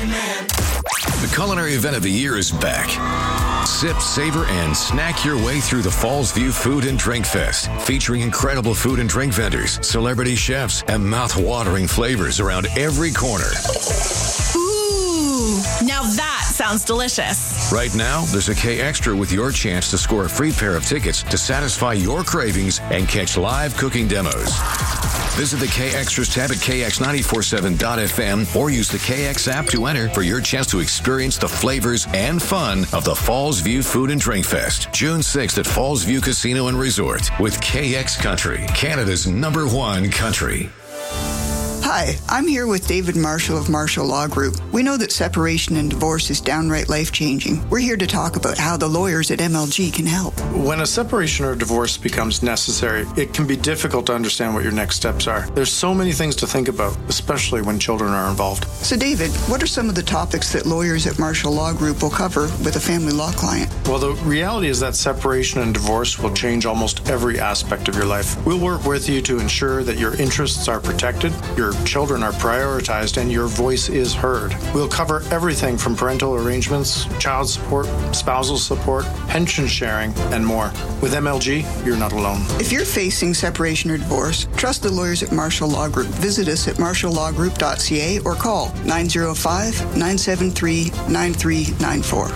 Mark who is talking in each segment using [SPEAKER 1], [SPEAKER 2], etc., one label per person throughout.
[SPEAKER 1] man.
[SPEAKER 2] The culinary event of the year is back. Sip, savor, and snack your way through the Falls View Food and Drink Fest, featuring incredible food and drink vendors, celebrity chefs, and mouth-watering flavors around every corner.
[SPEAKER 3] Ooh, now that sounds delicious.
[SPEAKER 2] Right now, there's a K Extra with your chance to score a free pair of tickets to satisfy your cravings and catch live cooking demos. Visit the K Extras tab at kx947.fm or use the KX app to enter for your chance to experience the flavors and fun of the Falls View Food and Drink Fest, June 6th at Falls View Casino and Resort with KX Country, Canada's #1 country.
[SPEAKER 4] Hi, I'm here with David Marshall of Marshall Law Group. We know that separation and divorce is downright life-changing. We're here to talk about how the lawyers at MLG can help.
[SPEAKER 5] When a separation or divorce becomes necessary, it can be difficult to understand what your next steps are. There's so many things to think about, especially when children are involved.
[SPEAKER 4] So David, what are some of the topics that lawyers at Marshall Law Group will cover with a family law client?
[SPEAKER 5] Well, the reality is that separation and divorce will change almost every aspect of your life. We'll work with you to ensure that your interests are protected, your children are prioritized, and your voice is heard. We'll cover everything from parental arrangements, child support, spousal support, pension sharing, and more. With MLG, you're not alone.
[SPEAKER 4] If you're facing separation or divorce, trust the lawyers at Marshall Law Group. Visit us at marshalllawgroup.ca or call 905-973-9394.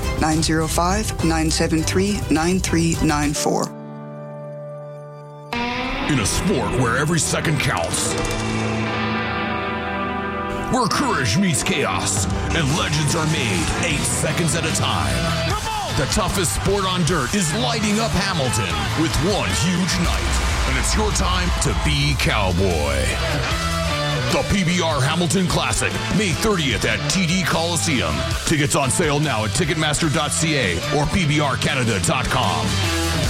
[SPEAKER 4] 905-973-9394.
[SPEAKER 6] In a sport where every second counts, where courage meets chaos and legends are made 8 seconds at a time, the toughest sport on dirt is lighting up Hamilton with one huge night, and it's your time to be cowboy. The PBR Hamilton Classic, May 30th at TD Coliseum. Tickets on sale now at Ticketmaster.ca or PBRCanada.com.